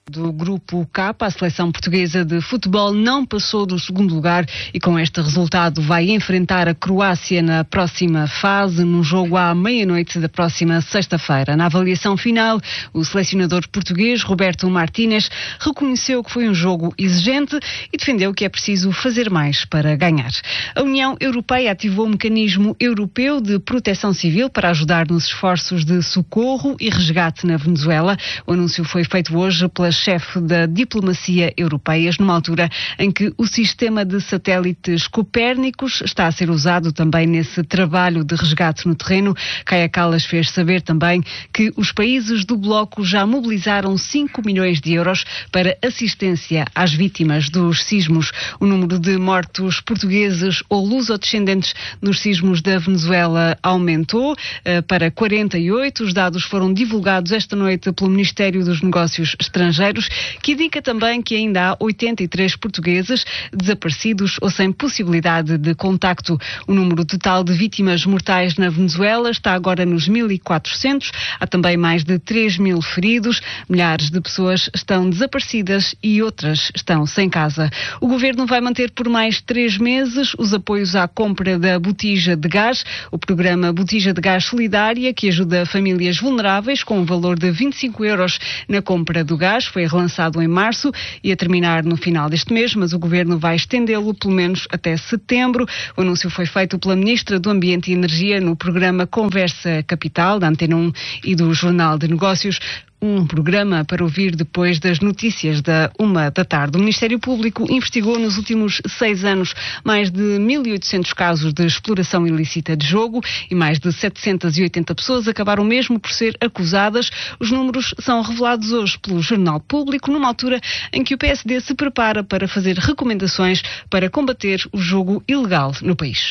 Do grupo K, a seleção portuguesa de futebol não passou do segundo lugar e com este resultado vai enfrentar a Croácia na próxima fase, num jogo à meia-noite da próxima sexta-feira. Na avaliação final, o selecionador português, Roberto Martínez, reconheceu que foi um jogo exigente e defendeu que é preciso fazer mais para ganhar. A União Europeia ativou o mecanismo europeu de proteção civil para ajudar nos esforços de socorro e resgate na Venezuela. O anúncio foi feito hoje pela chefe da diplomacia europeia, numa altura em que o sistema de satélites Copérnicos está a ser usado também nesse trabalho de resgate no terreno. Kaia Kallas fez saber também que os países do bloco já mobilizaram 5 milhões de euros para assistência às vítimas dos sismos. O número de mortos portugueses ou lusodescendentes nos sismos da Venezuela aumentou para 48. Os dados foram divulgados esta noite pelo Ministério dos Negócios Estrangeiros, que indica também que ainda há 83 portugueses desaparecidos ou sem possibilidade de contacto. O número total de vítimas mortais na Venezuela está agora nos 1.400. Há também mais de 3.000 feridos. Milhares de pessoas estão desaparecidas e outras estão sem casa. O governo vai manter por mais 3 meses os apoios à compra da botija de gás. O programa Botija de Gás Solidária, que ajuda famílias vulneráveis com um valor de 25 euros na compra do gás, foi relançado em março e a terminar no final deste mês, mas o governo vai estendê-lo pelo menos até setembro. O anúncio foi feito pela Ministra do Ambiente e Energia no programa Conversa Capital, da Antena 1 e do Jornal de Negócios. Um programa para ouvir depois das notícias da 13h. O Ministério Público investigou nos últimos 6 anos mais de 1.800 casos de exploração ilícita de jogo e mais de 780 pessoas acabaram mesmo por ser acusadas. Os números são revelados hoje pelo Jornal Público, numa altura em que o PSD se prepara para fazer recomendações para combater o jogo ilegal no país.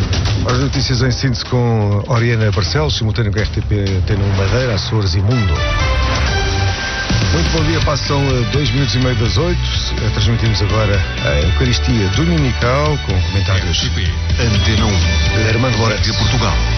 As notícias em síntese com Oriana Barcelos, simultâneo com a RTP Antena Madeira, Açores e Mundo. Muito bom dia, passam 2 minutos e meio das 8. Transmitimos agora a Eucaristia Dominical com comentários RTP Antena 1 Armando Lourenço de Portugal.